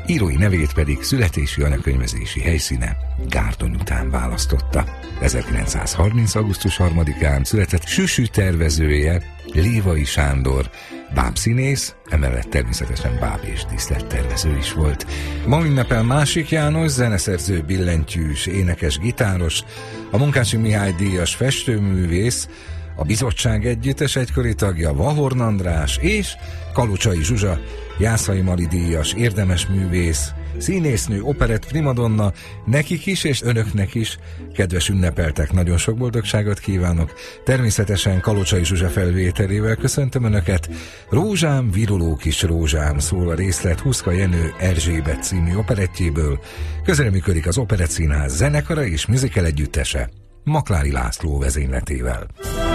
írói nevét pedig születési anyakönyvezési helyszíne Gárdony után választotta. 1930. augusztus 3-án született Süsü tervezője, Lévai Sándor, bábszínész, emellett természetesen báb és díszlettervező is volt. Ma ünnepel Másik János, zeneszerző, billentyűs, énekes, gitáros, a Munkácsi Mihály díjas festőművész, a Bizottság együttes egykori tagja Vahorn András és Kalocsai Zsuzsa, Jászai Mari díjas, érdemes művész, színésznő, operett primadonna, nekik is és önöknek is, kedves ünnepeltek, nagyon sok boldogságot kívánok. Természetesen Kalocsai Zsuzsa felvételével köszöntöm önöket. Rózsám, viruló kis rózsám szól a részlet Huszka Jenő Erzsébet című operettjéből. Közreműködik az Operettszínház zenekara és musical együttese Maklári László vezényletével.